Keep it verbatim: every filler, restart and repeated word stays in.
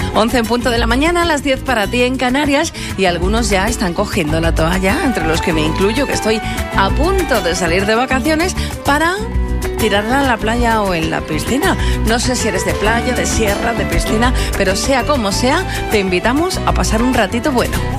once en punto de la mañana, a las diez para ti en Canarias, y algunos ya están cogiendo la toalla, entre los que me incluyo, que estoy a punto de salir de vacaciones para tirarla a la playa o en la piscina. No sé si eres de playa, de sierra, de piscina, pero sea como sea, te invitamos a pasar un ratito bueno.